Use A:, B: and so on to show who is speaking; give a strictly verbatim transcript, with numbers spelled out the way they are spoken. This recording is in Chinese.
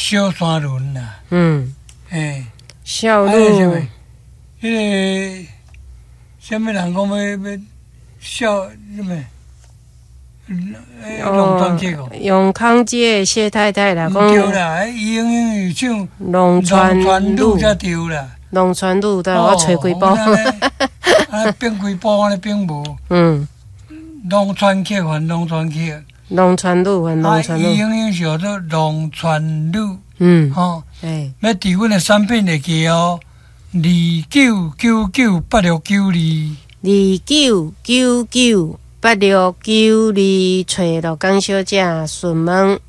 A: 小山轮啦，
B: 嗯，
A: 诶，
B: 小
A: 还有什么
B: 路？？
A: 迄个什么人讲要要小什么？诶，农庄街哦，
B: 永康街的谢太太啦，
A: 毋
B: 讲
A: 对啦，伊永远是唱
B: 龙川路
A: 川路才对啦。
B: 龙川路，但我找几部。
A: 哦，啊，变几部安尼变无。
B: 嗯，
A: 龙川客还龙川客，
B: 龙川路还
A: 啊，
B: 龙川路
A: 伊。永远是叫做龙川路。
B: 嗯，
A: 吼，
B: 哎，
A: 要伫阮的产品会记哦，二九九九八六九二。
B: 二九九九八六九二，找罗江小姐询问。